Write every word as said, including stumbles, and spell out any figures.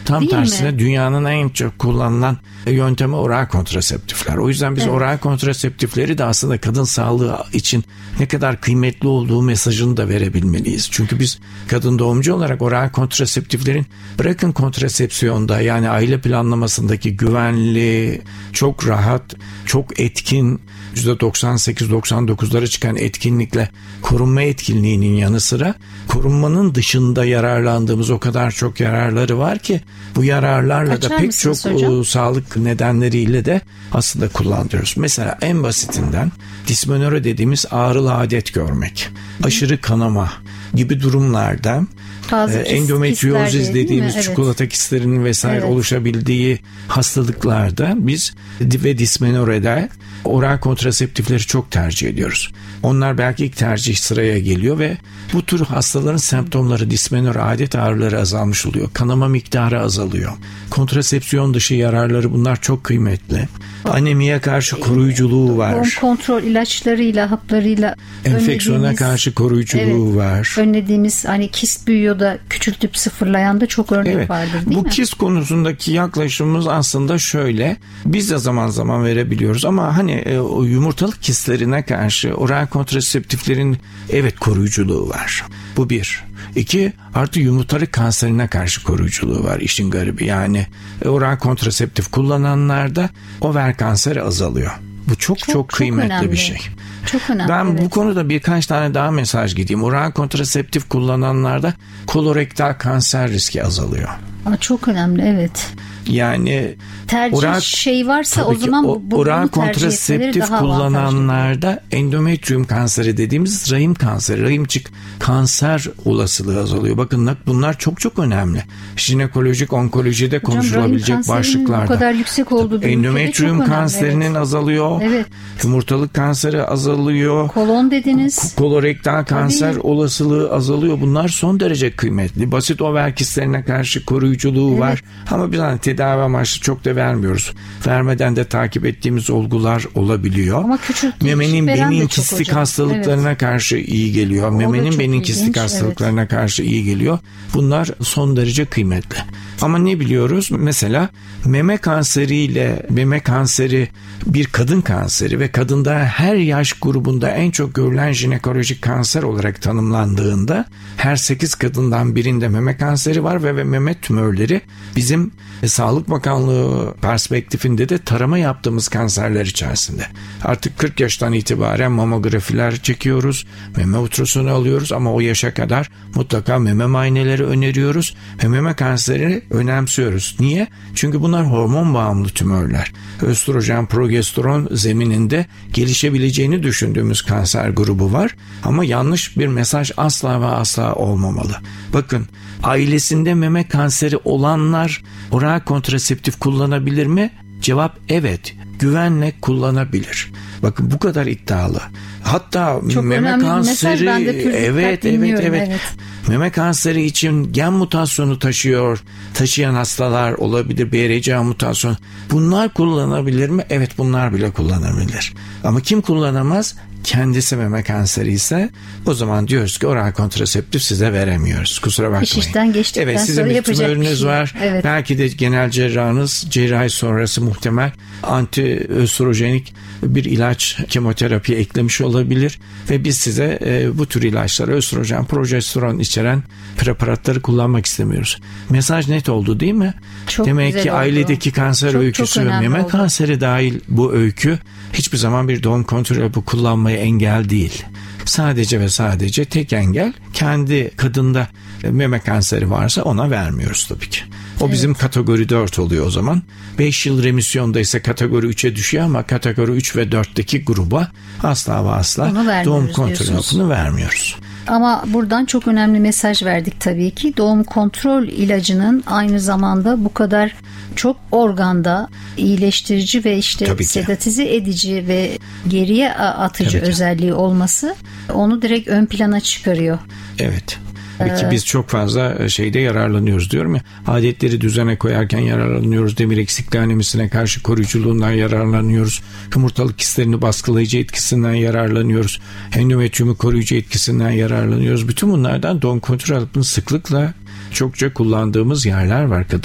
Tam Değil tersine mi? dünyanın en çok kullanılan yöntemi oral kontraseptifler. O yüzden biz Evet. oral kontraseptifleri de aslında kadın sağlığı için ne kadar kıymetli olduğu mesajını da verebilmeliyiz. Çünkü biz kadın doğumcu olarak oral kontraseptiflerin bırakın kontrasepsiyonda, yani aile planlamasındaki güvenli, çok rahat, çok etkin, yüzde doksan sekiz doksan dokuzlara çıkan etkinlikle korunma etkinliğinin yanı sıra korunmanın dışında yararlandığımız o kadar çok yararları var ki bu yararlarla Açar da pek mısınız çok hocam? e, sağlık nedenleriyle de aslında kullanıyoruz. Mesela en basitinden dismenore dediğimiz ağrılı adet görmek, aşırı kanama gibi durumlarda Bazı e, kist- endometriozis kistler diye, değil mi? dediğimiz Evet. çikolata kistlerinin vesaire Evet. oluşabildiği hastalıklarda biz ve dismenorede oral kontraseptifleri çok tercih ediyoruz. Onlar belki ilk tercih sıraya geliyor ve bu tür hastaların semptomları, dismenor adet ağrıları azalmış oluyor. Kanama miktarı azalıyor. Kontrasepsiyon dışı yararları bunlar çok kıymetli. Anemiye karşı koruyuculuğu var. Doğum kontrol ilaçlarıyla, haplarıyla Enfeksiyona önlediğimiz- karşı koruyuculuğu Evet. var. Önlediğimiz hani kist büyüyor da küçültüp sıfırlayan da çok örnek Evet. vardır değil Bu mi? kist konusundaki yaklaşımımız aslında şöyle. Biz de zaman zaman verebiliyoruz ama hani e, o yumurtalık kistlerine karşı oral kontraseptiflerin evet koruyuculuğu var. Bu bir. İki, artı yumurtalık kanserine karşı koruyuculuğu var, işin garibi. Yani e, oral kontraseptif kullananlarda over kanseri azalıyor. Bu çok çok, Çok, kıymetli çok önemli. bir şey. Çok önemli. Ben evet. bu konuda birkaç tane daha mesaj gideyim. Oral kontraseptif kullananlarda kolorektal kanser riski azalıyor. Aa, çok önemli, evet. Yani Tercih oral, şey varsa tabii o ki zaman o, bu, bunu oral tercih etmeleri kontraseptif daha avantajlı. kullananlarda endometrium kanseri dediğimiz rahim kanseri, rahimcik kanser olasılığı azalıyor. Bakın bunlar çok çok önemli. Jinekolojik onkolojide Hocam, konuşulabilecek rahim kanserinin başlıklarda. bu kadar yüksek olduğu bir ülkede endometrium çok önemli, kanserinin evet. azalıyor. Evet. Yumurtalık kanseri azalıyor. Kolon dediniz. Kolorektal kanser Tabii. olasılığı azalıyor. Bunlar son derece kıymetli. Basit over kistlerine karşı koruyuculuğu Evet. var. Ama biz hani tedavi amaçlı çok da vermiyoruz. Vermeden de takip ettiğimiz olgular olabiliyor. Ama küçülttüğü Memenin için veren de benin çok kistik hocam. hastalıklarına Evet. karşı iyi geliyor. O da Memenin çok benin ilginç, kistik hastalıklarına karşı iyi geliyor. Bunlar son derece kıymetli. Ama ne biliyoruz? Mesela meme kanseriyle meme kanseri bir kadın kanseri ve kadında her yaş grubunda en çok görülen jinekolojik kanser olarak tanımlandığında her sekiz kadından birinde meme kanseri var ve, ve meme tümörleri bizim e, Sağlık Bakanlığı perspektifinde de tarama yaptığımız kanserler içerisinde. Artık kırk yaştan itibaren mamografiler çekiyoruz, meme ultrasonu alıyoruz ama o yaşa kadar mutlaka meme muayeneleri öneriyoruz ve meme kanserini önemsiyoruz. Niye? Çünkü bunlar hormon bağımlı tümörler. Östrojen, progesteron zemininde gelişebileceğini düşündüğümüz kanser grubu var ama yanlış bir mesaj asla ve asla olmamalı. Bakın, ailesinde meme kanseri olanlar oral kontraseptif kullanabilir mi? Cevap evet. Güvenle kullanabilir. Bakın bu kadar iddialı. Hatta Çok meme önemli bir mesaj. kanseri Ben de pür dikkat evet evet dinliyorum, evet. evet. Meme kanseri için gen mutasyonu taşıyor, taşıyan hastalar olabilir, B R C A mutasyonu. Bunlar kullanabilir mi? Evet, bunlar bile kullanabilir. Ama kim kullanamaz? Kendisi meme kanseri ise o zaman diyoruz ki oral kontraseptif size veremiyoruz. Kusura bakmayın. İş işten geçtikten evet, sizin sonra bir yapacak bir tümörünüz şey. var. Evet. Belki de genel cerrahınız cerrahi sonrası muhtemel antiöstrojenik bir ilaç, kemoterapi eklemiş olabilir ve biz size e, bu tür ilaçları, östrojen, progesteron içeren preparatları kullanmak istemiyoruz. Mesaj net oldu değil mi? Çok Demek güzel ki oldu. ailedeki kanser Çok, öyküsü çok ve önemli meme oldu. kanseri dahil bu öykü hiçbir zaman bir doğum kontrol hapı kullanmaya engel değil. Sadece ve sadece tek engel kendi kadında meme kanseri varsa ona vermiyoruz tabii ki. O bizim evet. kategori dört oluyor o zaman. beş yıl remisyonda ise kategori üçe düşüyor ama kategori üç ve dörtteki gruba asla ve asla doğum kontrol hapını vermiyoruz. Ama buradan çok önemli mesaj verdik tabii ki. Doğum kontrol ilacının aynı zamanda bu kadar çok organda iyileştirici ve işte sedatize edici ve geriye atıcı özelliği olması onu direkt ön plana çıkarıyor. Evet. Peki biz çok fazla şeyde yararlanıyoruz diyorum ya. Adetleri düzene koyarken yararlanıyoruz. Demir eksikliği anemisine karşı koruyuculuğundan yararlanıyoruz. Yumurtalık kistlerini baskılayıcı etkisinden yararlanıyoruz. Endometriyumu koruyucu etkisinden yararlanıyoruz. Bütün bunlardan doğum kontrol hapını sıklıkla çokça kullandığımız yerler var.